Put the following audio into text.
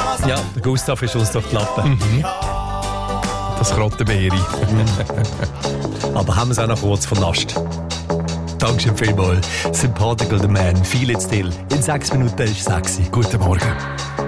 Ja, der Gustav ist uns durch die Lappen. Das Krottenbeere. Aber haben wir es auch noch kurz vernascht. Dankeschön vielmals. Sympathical the Man. Feel it still. In 6 Minuten ist 6. Guten Morgen.